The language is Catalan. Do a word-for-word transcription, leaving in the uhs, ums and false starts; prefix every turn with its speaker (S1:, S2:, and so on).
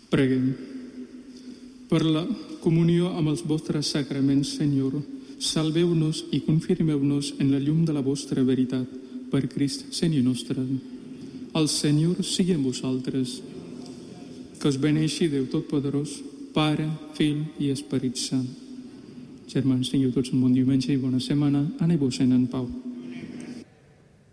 S1: Preguem. Per la comunió amb els vostres sacraments, Senyor, salveu-nos i confirmeu-nos en la llum de la vostra veritat. Per Crist, Senyor nostre. El Senyor sigui amb vosaltres. Que us beneixi Déu Totpoderós, Pare, Fill i Esperit Sant. Germans, tingueu tots un bon diumenge i bona setmana. Aneu-vos en pau.